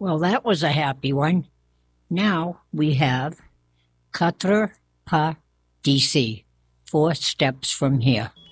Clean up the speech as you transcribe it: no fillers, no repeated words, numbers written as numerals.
Well, that was a happy one. Now we have Quatre pas d'ici, 4 steps from here.